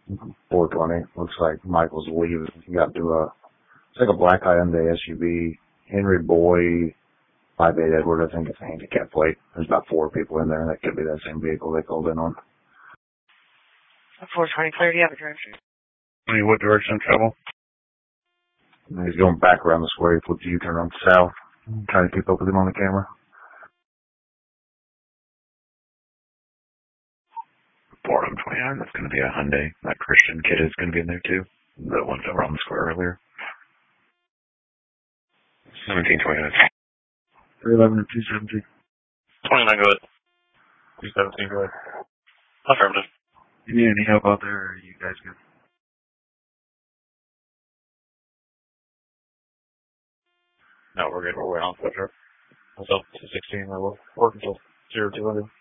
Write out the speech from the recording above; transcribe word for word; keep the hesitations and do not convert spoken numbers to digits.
four twenty. Looks like Michael's leaving. He got to a, it's like a black Hyundai S U V. Henry Boy, five eight Edward, I think it's a handicap plate. There's about four people in there. That could be that same vehicle they called in on. four twenty, clear. Do you have a direction? What direction of travel? And he's going back around the square. He flipped the U-turn on south. Trying to keep up with him on the camera. four twenty-nine, that's going to be a Hyundai. That Christian kid is going to be in there too. The one that were on the square earlier. seventeen twenty-nine. three eleven and two seventeen. twenty-nine, go ahead. two seventeen, go ahead. Affirmative. You need any help out there, or are you guys good? No, we're good. We're waiting on the truck. Myself, two sixteen, I will work until zero two hundred.